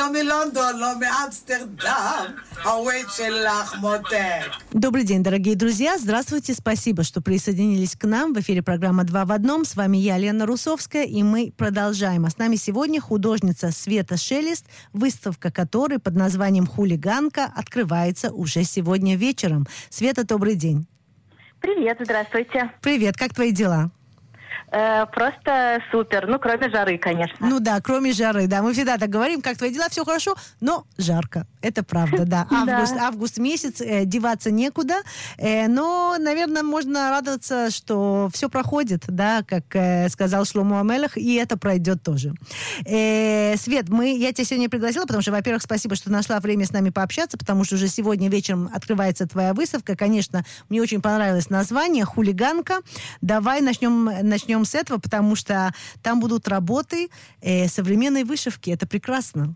לא מלונדון, לא מאמסטרדם, הווייט שלך מותק. Добрый день, дорогие друзья. Здравствуйте. Спасибо, что присоединились к нам. В эфире программа «Два в одном». С вами я, Лена Русовская, и мы продолжаем. А с нами сегодня художница Света Шелест, выставка которой под названием «Хулиганка» открывается уже сегодня вечером. Света, добрый день. Привет, здравствуйте. Привет, как твои дела? Просто супер. Ну, кроме жары, конечно. Ну да, кроме жары, да. Мы всегда так говорим, как твои дела, все хорошо, но жарко. Это правда, да. Август месяц, деваться некуда. Но, наверное, можно радоваться, что все проходит, да, как сказал Шломо Амелех, и это пройдет тоже. Свет, я тебя сегодня пригласила, потому что, во-первых, спасибо, что нашла время с нами пообщаться, потому что уже сегодня вечером открывается твоя выставка. Конечно, мне очень понравилось название «Хулиганка». Давай начнем с этого, потому что там будут работы современной вышивки. Это прекрасно.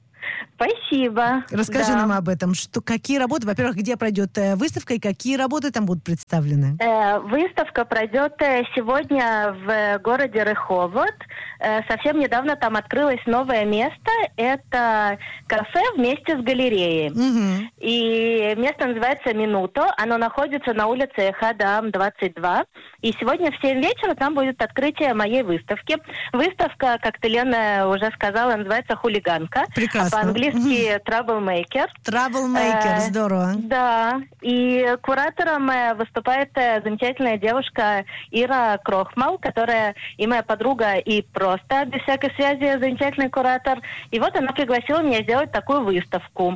Спасибо. Расскажи нам об этом. Какие работы, во-первых, где пройдет выставка и какие работы там будут представлены? Выставка пройдет сегодня в городе Реховод. Совсем недавно там открылось новое место. Это кафе вместе с галереей. Угу. И место называется «Минуто». Оно находится на улице Хадам 22. И сегодня в 7 вечера там будет открытие моей выставки. Выставка, как ты, Лена, уже сказала, называется «Хулиганка». Прекрасно. По-английски «Troublemaker». «Troublemaker», здорово. Да. И куратором выступает замечательная девушка Ира Крохмал, которая и моя подруга, и просто без всякой связи замечательный куратор. И вот она пригласила меня сделать такую выставку.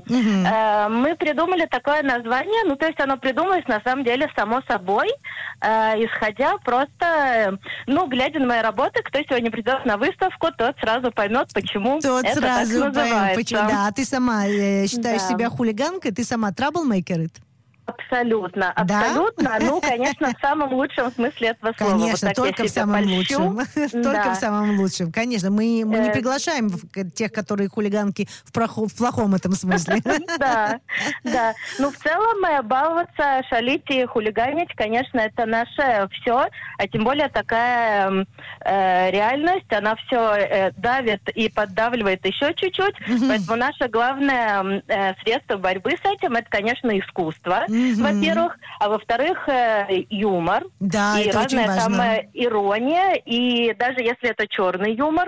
Мы придумали такое название, то есть оно придумалось на самом деле само собой, исходя просто, глядя на мои работы, кто сегодня придет на выставку, тот сразу поймет, почему тот это сразу так называется. Почему, да, а ты сама считаешь себя хулиганкой, ты сама troublemaker? Абсолютно, да? Абсолютно. Конечно, в самом лучшем смысле этого слова. Конечно, вот только в самом лучшем. Только в самом лучшем. Конечно, мы не приглашаем тех, которые хулиганки в плохом этом смысле. Да. В целом, баловаться, шалить и хулиганить, конечно, это наше все. А тем более такая реальность, она все давит и поддавливает еще чуть-чуть. Поэтому наше главное средство борьбы с этим, это, конечно, искусство. Во-первых, а во-вторых, юмор. Да, и это разная очень важно. Там ирония, и даже если это черный юмор,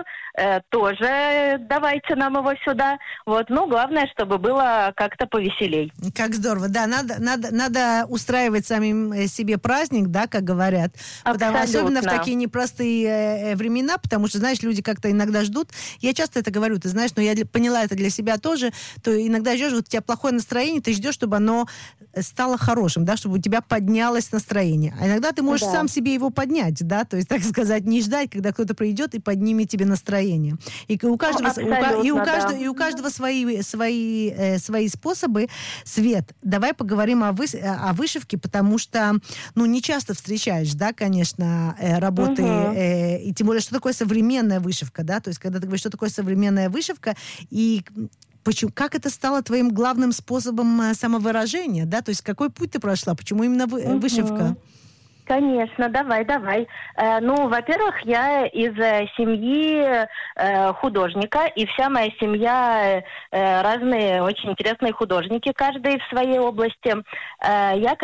тоже давайте нам его сюда. Главное, чтобы было как-то повеселей. Как здорово, да, надо устраивать самим себе праздник, да, как говорят. Особенно в такие непростые времена, потому что, знаешь, люди как-то иногда ждут. Я часто это говорю, ты знаешь, но я поняла это для себя тоже, то иногда ждешь, у тебя плохое настроение, ты ждешь, чтобы оно стало хорошим, да, чтобы у тебя поднялось настроение. А иногда ты можешь сам себе его поднять, да, то есть, так сказать, не ждать, когда кто-то придет и поднимет тебе настроение. И у каждого, у каждого свои способы. Свет, давай поговорим о вышивке, потому что, не часто встречаешь, да, конечно, работы, и тем более, что такое современная вышивка, да, то есть, когда ты говоришь, что такое современная вышивка, и как это стало твоим главным способом самовыражения, да? То есть какой путь ты прошла? Почему именно вышивка? Конечно, давай. Во-первых, я из семьи художника, и вся моя семья разные очень интересные художники, каждый в своей области. Я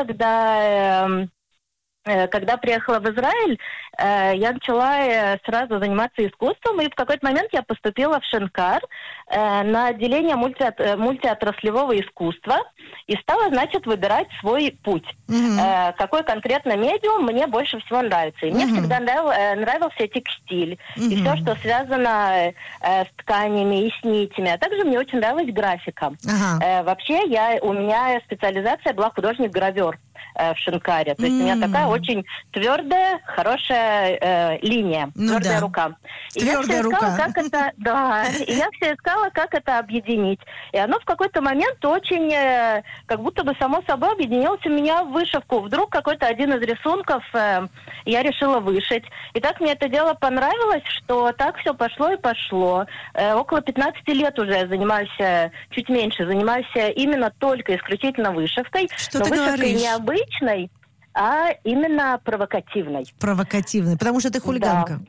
когда приехала в Израиль, я начала сразу заниматься искусством, и в какой-то момент я поступила в Шенкар на отделение мультиотраслевого искусства и стала, выбирать свой путь. Какой конкретно медиум мне больше всего нравится. И мне всегда нравился текстиль, и все, что связано с тканями и с нитями. А также мне очень нравилась графика. Вообще, у меня специализация была художник-гравер в Шенкаре. То есть у меня такая очень твердая, хорошая линия, твердая рука. Твердая рука. И я все искала, как это объединить. И оно в какой-то момент очень, как будто бы само собой объединилось у меня в вышивку. Вдруг какой-то один из рисунков я решила вышить. И так мне это дело понравилось, что так все пошло и пошло. Около 15 лет уже я занимаюсь, чуть меньше, именно только исключительно вышивкой. Что но ты вышивкой говоришь? Не обычной, а именно провокативной. Провокативной, потому что ты хулиганка.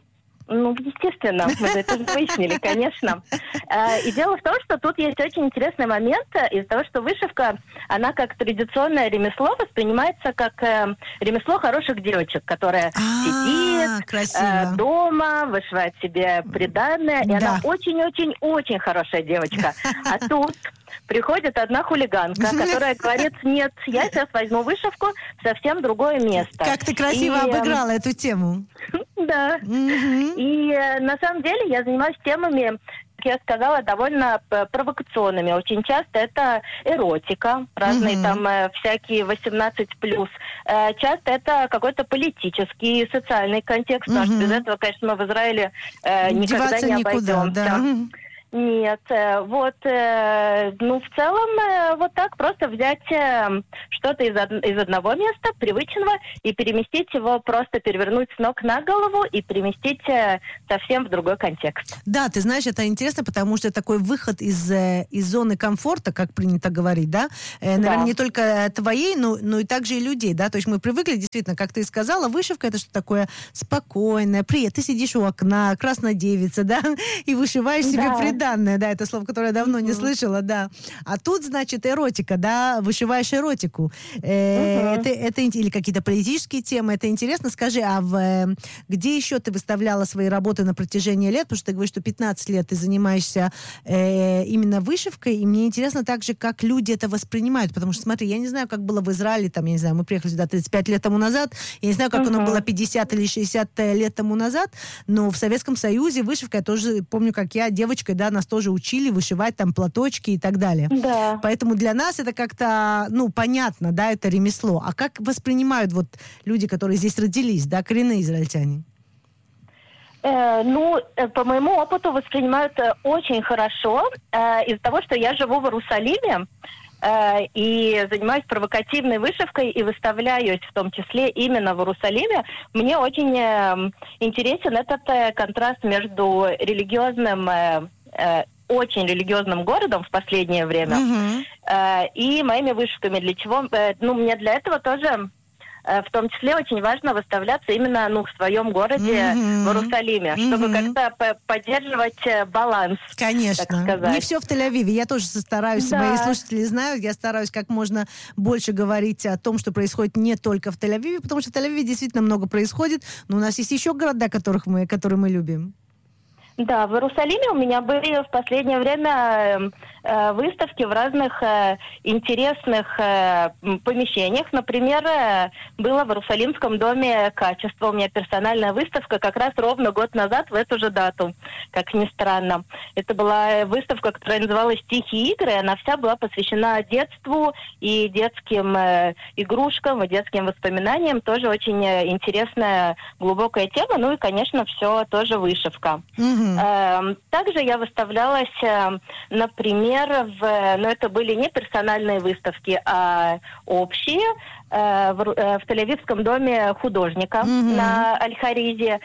Ну, естественно, мы это же выяснили, конечно. И дело в том, что тут есть очень интересный момент из-за того, что вышивка, она как традиционное ремесло воспринимается как ремесло хороших девочек, которая сидит дома, вышивает себе приданое, и она очень-очень-очень хорошая девочка. А тут приходит одна хулиганка, которая говорит: нет, я сейчас возьму вышивку в совсем другое место. Как ты красиво обыграла эту тему. Да. И на самом деле я занимаюсь темами, как я сказала, довольно провокационными. Очень часто это эротика, разные там всякие 18+. Часто это какой-то политический, социальный контекст, потому что без этого, конечно, мы в Израиле никогда не обойдемся. Да. Нет, вот, ну, в целом, вот так просто взять что-то из одного места, привычного, и переместить его, просто перевернуть с ног на голову и переместить совсем в другой контекст. Да, ты знаешь, это интересно, потому что такой выход из зоны комфорта, как принято говорить, да, наверное, не только твоей, но и также и людей, да, то есть мы привыкли, действительно, как ты сказала, вышивка — это что такое спокойное, привет, ты сидишь у окна, красная девица, да, и вышиваешь себе приданное. Да, это слово, которое я давно не слышала, да. А тут, значит, эротика, да, вышиваешь эротику. Это или какие-то политические темы, это интересно. Скажи, а где еще ты выставляла свои работы на протяжении лет? Потому что ты говоришь, что 15 лет ты занимаешься именно вышивкой, и мне интересно также, как люди это воспринимают, потому что, смотри, я не знаю, как было в Израиле, там, я не знаю, мы приехали сюда 35 лет тому назад, я не знаю, как оно было 50 или 60 лет тому назад, но в Советском Союзе вышивка, я тоже помню, как я девочкой, да, нас тоже учили вышивать там платочки и так далее. Да. Поэтому для нас это как-то, ну, понятно, да, это ремесло. А как воспринимают вот люди, которые здесь родились, да, коренные израильтяне? Ну, по моему опыту воспринимают очень хорошо. Из-за того, что я живу в Иерусалиме, и занимаюсь провокативной вышивкой и выставляюсь в том числе именно в Иерусалиме, мне очень интересен этот контраст между религиозным, очень религиозным городом в последнее время и моими вышивками. Для чего? Ну, мне для этого тоже в том числе очень важно выставляться именно, ну, в своем городе, в Иерусалиме, чтобы как-то поддерживать баланс. Конечно. Так сказать. Не все в Тель-Авиве. Я тоже стараюсь, мои слушатели знают, я стараюсь как можно больше говорить о том, что происходит не только в Тель-Авиве, потому что в Тель-Авиве действительно много происходит, но у нас есть еще города, которые мы любим. Да, в Иерусалиме у меня были в последнее время выставки в разных интересных помещениях. Например, было в Иерусалимском доме качества. У меня персональная выставка как раз ровно год назад в эту же дату, как ни странно. Это была выставка, которая называлась «Тихие игры». Она вся была посвящена детству и детским игрушкам, и детским воспоминаниям. Тоже очень интересная, глубокая тема. Ну и, конечно, все тоже вышивка. Также я выставлялась, например, но это были не персональные выставки, а общие, в Тель-Авивском доме художника на Аль-Харизе,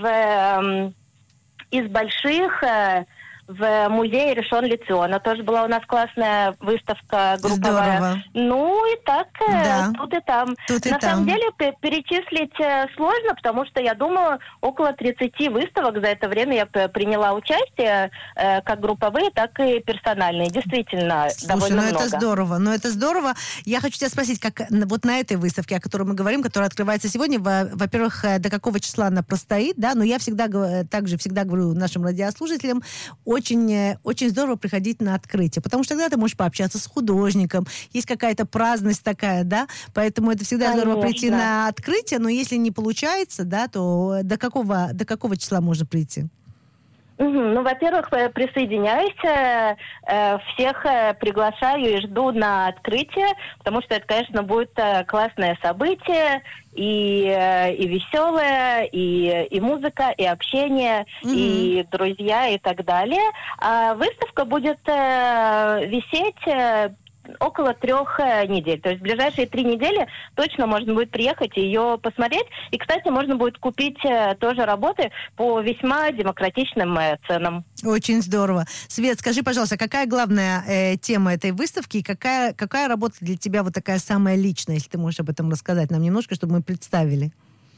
из больших в музее Ришон Лециона. Тоже была у нас классная выставка групповая. Здорово. Ну и так, тут и там. На самом деле перечислить сложно, потому что, я думаю, около 30 выставок за это время я приняла участие, как групповые, так и персональные. Действительно, довольно много. Это здорово. Я хочу тебя спросить, как вот на этой выставке, о которой мы говорим, которая открывается сегодня, во-первых, до какого числа она простоит, да, но я всегда говорю нашим радиослушателям, очень здорово приходить на открытие, потому что тогда ты можешь пообщаться с художником, есть какая-то праздность такая, да, поэтому это всегда здорово прийти на открытие, но если не получается, да, то до какого числа можно прийти? Ну, во-первых, присоединяюсь, всех приглашаю и жду на открытие, потому что это, конечно, будет классное событие, и веселое, и музыка, и общение, и друзья, и так далее. А выставка будет висеть около 3 недель. То есть в ближайшие 3 недели точно можно будет приехать и ее посмотреть. И, кстати, можно будет купить тоже работы по весьма демократичным ценам. Очень здорово. Свет, скажи, пожалуйста, какая главная тема этой выставки и какая работа для тебя вот такая самая личная, если ты можешь об этом рассказать нам немножко, чтобы мы представили?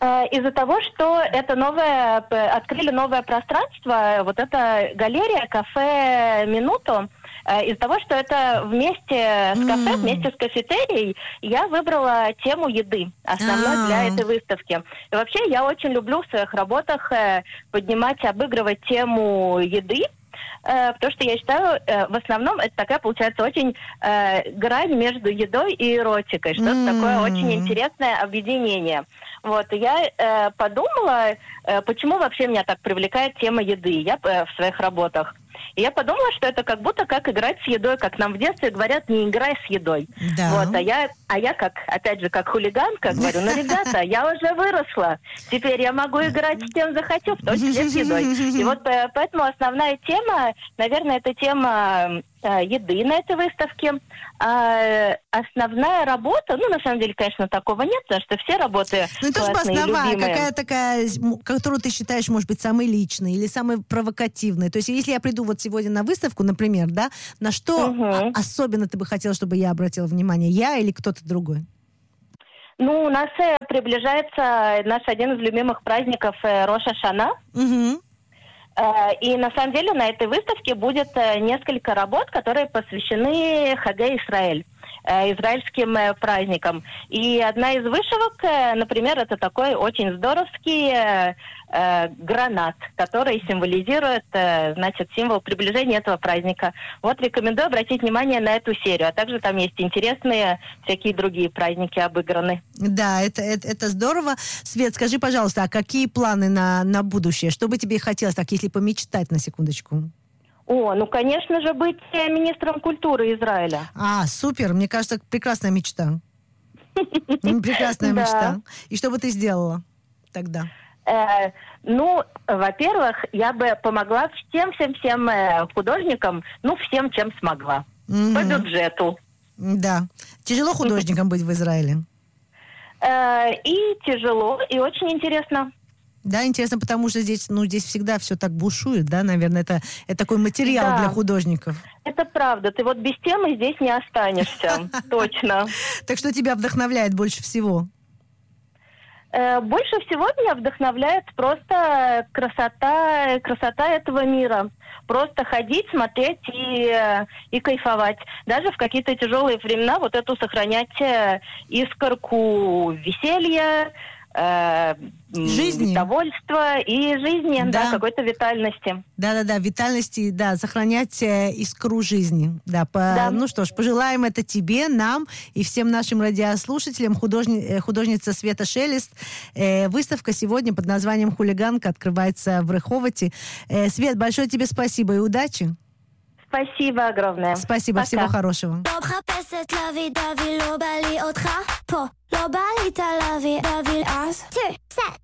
Из-за того, что это открыли новое пространство, вот эта галерея, кафе «Минуту», из-за того, что это вместе с кафе, вместе с кафетерией, я выбрала тему еды, основной для этой выставки. И вообще я очень люблю в своих работах поднимать, обыгрывать тему еды, потому что я считаю, в основном это такая, получается, очень грань между едой и эротикой, что-то такое очень интересное объединение. Вот, и я подумала, почему вообще меня так привлекает тема еды в своих работах. И я подумала, что это как будто как играть с едой, как нам в детстве говорят, не играй с едой. Да. Вот, а я как, опять же, как хулиганка говорю, ребята, я уже выросла, теперь я могу играть с кем захочу, в том числе с едой. И вот поэтому основная тема, наверное, это тема еды на этой выставке. А основная работа, на самом деле, конечно, такого нет, потому что все работы классные, не то чтобы основная, любимые. какая такая, которую ты считаешь, может быть, самой личной или самой провокативной. То есть, если я приду вот сегодня на выставку, например, да, на что особенно ты бы хотела, чтобы я обратила внимание? Я или кто-то другой? У нас приближается наш один из любимых праздников Рош ха-Шана. И на самом деле на этой выставке будет несколько работ, которые посвящены Хаге Исраэль, израильским праздникам. И одна из вышивок, например, это такой очень здоровский гранат, который символизирует, символ приближения этого праздника. Вот рекомендую обратить внимание на эту серию. А также там есть интересные всякие другие праздники обыграны. Да, это здорово. Свет, скажи, пожалуйста, а какие планы на будущее? Что бы тебе хотелось, так, если помечтать на секундочку? Конечно же, быть министром культуры Израиля. Супер. Мне кажется, прекрасная мечта. Прекрасная мечта. И что бы ты сделала тогда? Во-первых, я бы помогла всем художникам, всем, чем смогла. По бюджету. Да. Тяжело художникам быть в Израиле? И тяжело, и очень интересно. Да, интересно, потому что здесь всегда все так бушует, да, наверное, это такой материал для художников. Это правда. Ты вот без темы здесь не останешься. Точно. Так что тебя вдохновляет больше всего? Больше всего меня вдохновляет просто красота этого мира. Просто ходить, смотреть и кайфовать. Даже в какие-то тяжелые времена вот эту сохранять искорку веселья, жизни, довольства и жизни, какой-то витальности. Да, витальности, сохранять искру жизни. Ну что ж, пожелаем это тебе, нам и всем нашим радиослушателям. Художница Света Шелест. Выставка сегодня под названием «Хулиганка» открывается в Реховоте. Свет, большое тебе спасибо и удачи. Спасибо огромное. Спасибо, пока. всего хорошего. לא בא לי את הלוי, דביל אז. 2, set.